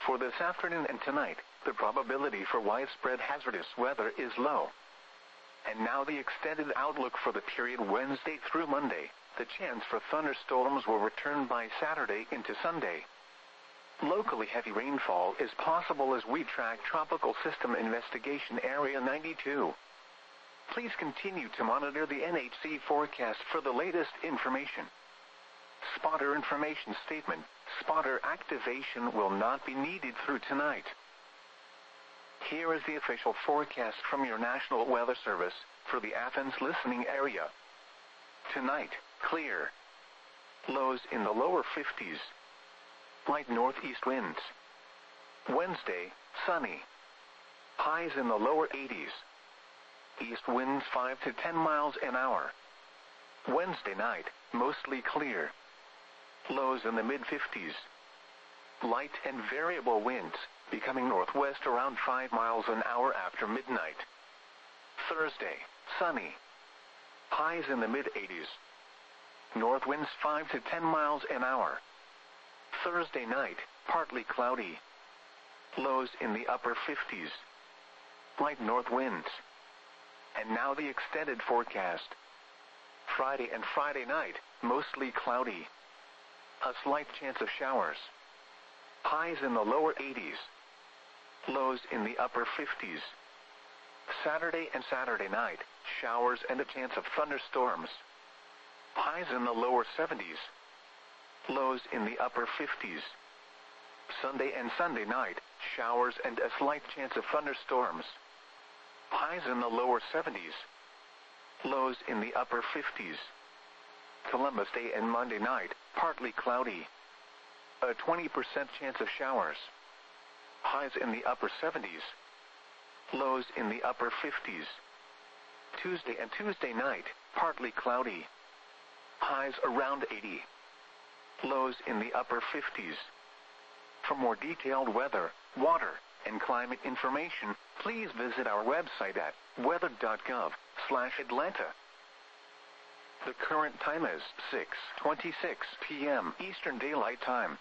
For this afternoon and tonight, the probability for widespread hazardous weather is low. And now the extended outlook for the period Wednesday through Monday. The chance for thunderstorms will return by Saturday into Sunday. Locally heavy rainfall is possible as we track Tropical System Investigation Area 92. Please continue to monitor the NHC forecast for the latest information. Spotter information statement. Spotter activation will not be needed through tonight. Here is the official forecast from your National Weather Service for the Athens listening area. Tonight, clear. Lows in the lower 50s. Light northeast winds. Wednesday, sunny. Highs in the lower 80s. East winds 5 to 10 miles an hour. Wednesday night, mostly clear. Lows in the mid-50s. Light and variable winds, becoming northwest around 5 miles an hour after midnight. Thursday, sunny. Highs in the mid-80s. North winds 5 to 10 miles an hour. Thursday night, partly cloudy. Lows in the upper 50s. Light north winds. And now the extended forecast. Friday and Friday night, mostly cloudy. A slight chance of showers. Highs in the lower 80s. Lows in the upper 50s. Saturday and Saturday night, showers and a chance of thunderstorms. Highs in the lower 70s. Lows in the upper 50s. Sunday and Sunday night, showers and a slight chance of thunderstorms. Highs in the lower 70s. Lows in the upper 50s. Columbus Day and Monday night, partly cloudy. A 20% chance of showers. Highs in the upper 70s. Lows in the upper 50s. Tuesday and Tuesday night, partly cloudy. Highs around 80. Lows in the upper 50s. For more detailed weather, water, and climate information, please visit our website at weather.gov/Atlanta. The current time is 6:26 p.m. Eastern Daylight Time.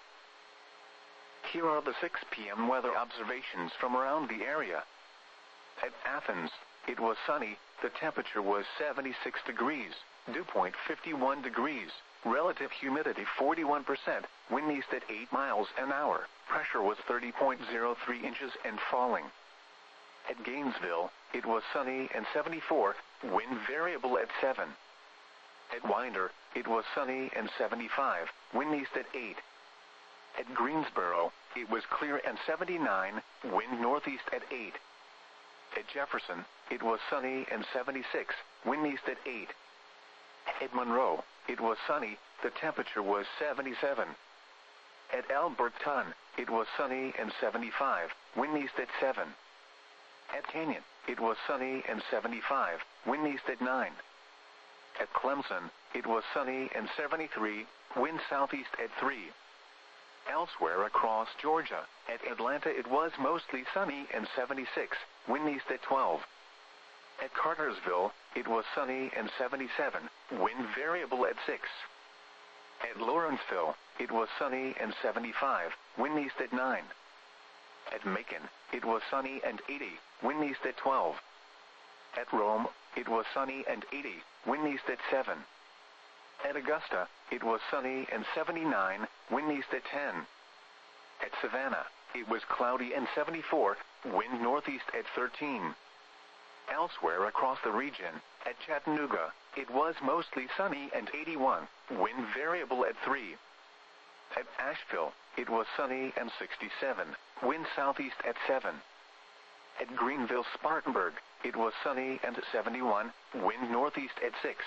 Here are the 6 p.m. weather observations from around the area. At Athens, it was sunny, the temperature was 76 degrees, dew point 51 degrees, relative humidity 41%, wind east at 8 miles an hour, pressure was 30.03 inches and falling. At Gainesville, it was sunny and 74, wind variable at 7. At Winder, it was sunny and 75, wind east at 8. At Greensboro, it was clear and 79, wind northeast at 8. At Jefferson, it was sunny and 76, wind east at 8. At Monroe, it was sunny, the temperature was 77. At Alberton, it was sunny and 75, wind east at 7. At Canyon, it was sunny and 75, wind east at 9. At Clemson, it was sunny and 73, wind southeast at 3. Elsewhere across Georgia, at Atlanta it was mostly sunny and 76, wind east at 12. At Cartersville, it was sunny and 77, wind variable at 6. At Lawrenceville, it was sunny and 75, wind east at 9. At Macon, it was sunny and 80, wind east at 12. At Rome, it was sunny and 80, wind east at 7. At Augusta, it was sunny and 79, wind east at 10. At Savannah, it was cloudy and 74, wind northeast at 13. Elsewhere across the region, at Chattanooga, it was mostly sunny and 81, wind variable at 3. At Asheville, it was sunny and 67, wind southeast at 7. At Greenville-Spartanburg, it was sunny and 71, wind northeast at 6.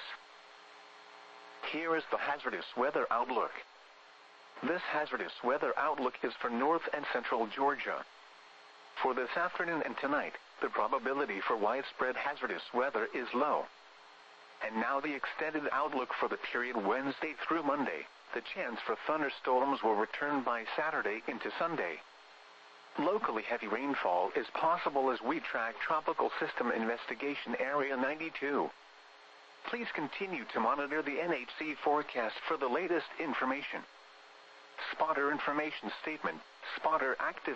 Here is the hazardous weather outlook. This hazardous weather outlook is for north and central Georgia. For this afternoon and tonight, the probability for widespread hazardous weather is low. And now the extended outlook for the period Wednesday through Monday. The chance for thunderstorms will return by Saturday into Sunday. Locally heavy rainfall is possible as we track Tropical System Investigation Area 92. Please continue to monitor the NHC forecast for the latest information. Spotter information statement. Spotter active.